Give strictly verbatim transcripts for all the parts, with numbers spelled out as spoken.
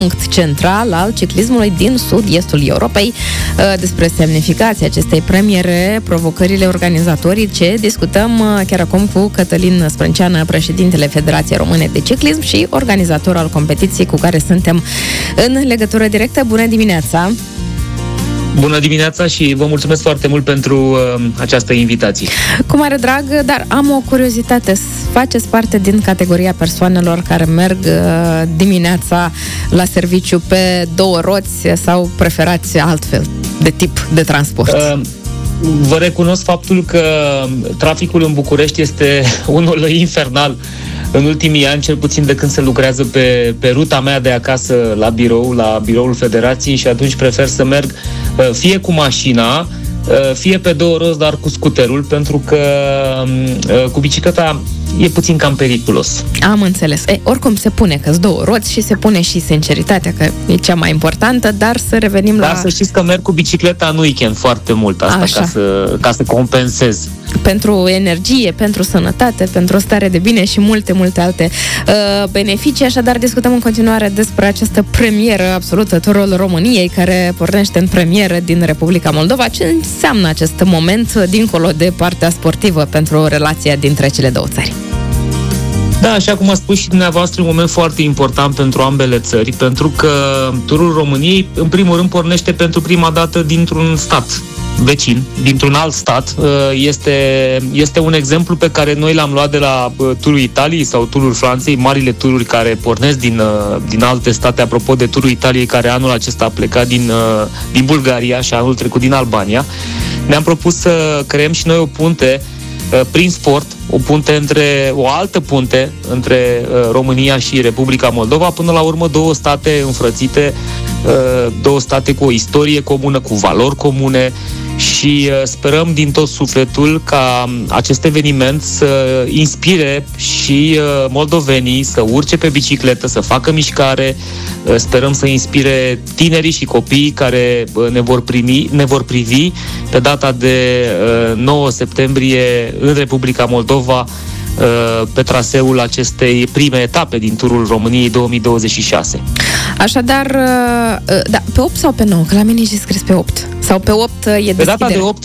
punct central al ciclismului din sud-estul Europei. Despre semnificația acestei premiere, provocările organizatorice, discutăm chiar acum cu Cătălin Sprânceană, președintele Federației Române de Ciclism și organizator al competiției cu care suntem în legătură directă. Bună dimineața! Bună dimineața și vă mulțumesc foarte mult pentru uh, această invitație. Cu mare drag, dar am o curiozitate. Faceți parte din categoria persoanelor care merg uh, dimineața la serviciu pe două roți sau preferați altfel de tip de transport? Uh, vă recunosc faptul că traficul în București este unul infernal în ultimii ani, cel puțin de când se lucrează pe, pe ruta mea de acasă la birou, la biroul Federației, și atunci prefer să merg fie cu mașina, fie pe două roți, dar cu scuterul, pentru că cu bicicleta e puțin cam periculos. Am înțeles. E, oricum se pune că-s două roți și se pune și sinceritatea, că e cea mai importantă, dar să revenim la... Dar să știți că merg cu bicicleta în weekend foarte mult, asta ca să, ca să compensez. Pentru energie, pentru sănătate, pentru o stare de bine și multe, multe alte uh, beneficii. Așadar, discutăm în continuare despre această premieră absolută, Turul României, care pornește în premieră din Republica Moldova. Ce înseamnă acest moment, dincolo de partea sportivă, pentru relația dintre cele două țări? Da, așa cum a spus și dumneavoastră, un moment foarte important pentru ambele țări, pentru că Turul României, în primul rând, pornește pentru prima dată dintr-un stat vecin, dintr-un alt stat. Este, este un exemplu pe care noi l-am luat de la Turul Italiei sau Turul Franței, marile tururi care pornesc din, din alte state. Apropo de Turul Italiei, care anul acesta a plecat din, din Bulgaria și anul trecut din Albania, ne-am propus să creăm și noi o punte prin sport, o punte între, o altă punte între uh, România și Republica Moldova, până la urmă două state înfrățite, uh, două state cu o istorie comună, cu valori comune, și uh, sperăm din tot sufletul ca acest eveniment să inspire și uh, moldovenii să urce pe bicicletă, să facă mișcare. Uh, sperăm să inspire tinerii și copiii care uh, ne vor primi, ne vor privi pe data de uh, nouă septembrie în Republica Moldova, pe traseul acestei prime etape din Turul României două mii douăzeci și șase. Așadar, da, pe opt sau pe nouă? Că la mine e scris pe opt. Sau pe opt e deschidere? Pe data de opt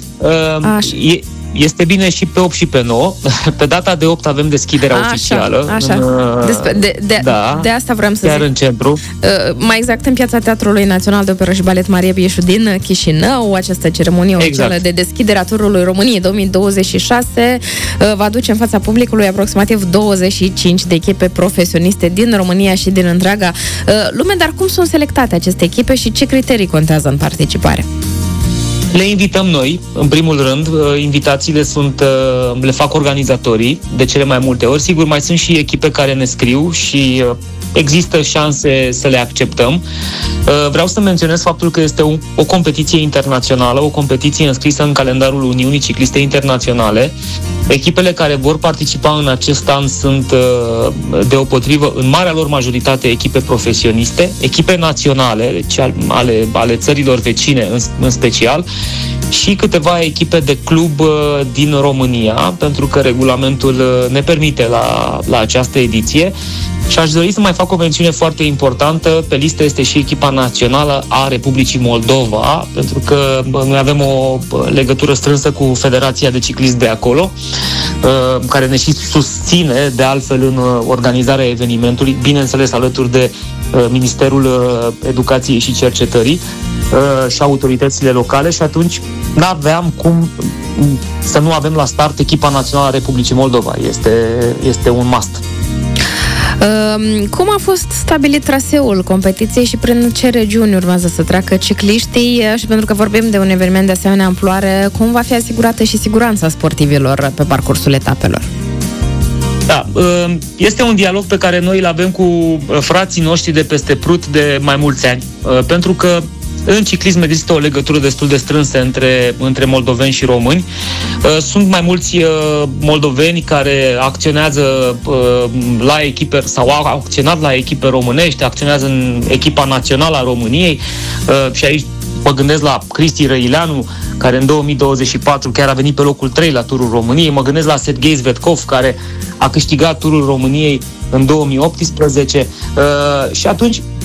e, este bine și pe opt și pe nouă. Pe data de opt avem deschiderea așa, oficială. Așa. În, Despre, de, de, da, de asta vreau să chiar zic. în centru. Uh, mai exact în Piața Teatrului Național de Operă și Balet Maria Bieșu din Chișinău. Această ceremonie oficială exact. de deschidere a Turului României două mii douăzeci și șase uh, va duce în fața publicului aproximativ douăzeci și cinci de echipe profesioniste din România și din întreaga uh, lume. Dar cum sunt selectate aceste echipe și ce criterii contează în participare? Le invităm noi, în primul rând, invitațiile sunt, le fac organizatorii de cele mai multe ori. Sigur, mai sunt și echipe care ne scriu și există șanse să le acceptăm. Vreau să menționez faptul că este o, o competiție internațională, o competiție înscrisă în calendarul Uniunii Cicliste Internaționale. Echipele care vor participa în acest an sunt, deopotrivă, în marea lor majoritate, echipe profesioniste, echipe naționale, deci ale, ale țărilor vecine în, în special, și câteva echipe de club din România, pentru că regulamentul ne permite la, la această ediție. Și aș dori să mai fac o mențiune foarte importantă. Pe listă este și echipa națională a Republicii Moldova, pentru că noi avem o legătură strânsă cu Federația de Ciclism de acolo, care ne și susține, de altfel, în organizarea evenimentului, bineînțeles alături de Ministerul Educației și Cercetării și autoritățile locale, și atunci n-aveam cum să nu avem la start echipa națională a Republicii Moldova. Este, este un must. Cum a fost stabilit traseul competiției și prin ce regiuni urmează să treacă cicliștii? Și pentru că vorbim de un eveniment de asemenea amploare, cum va fi asigurată și siguranța sportivilor pe parcursul etapelor? Da, este un dialog pe care noi îl avem cu frații noștri de peste Prut de mai mulți ani, pentru că în ciclism există o legătură destul de strânsă între, între moldoveni și români. Sunt mai mulți moldoveni care acționează la echipe sau au acționat la echipe românești, acționează în echipa națională a României, și aici mă gândesc la Cristi Răileanu, care în două mii douăzeci și patru chiar a venit pe locul trei la Turul României. Mă gândesc la Serghei Zvetkov, care a câștigat Turul României în două mii optsprezece. Uh, și atunci